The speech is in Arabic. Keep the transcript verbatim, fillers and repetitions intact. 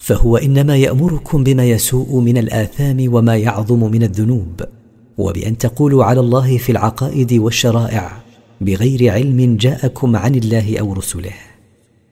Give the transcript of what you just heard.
فهو إنما يأمركم بما يسوء من الآثام وما يعظم من الذنوب، وبأن تقولوا على الله في العقائد والشرائع بغير علم جاءكم عن الله أو رسله.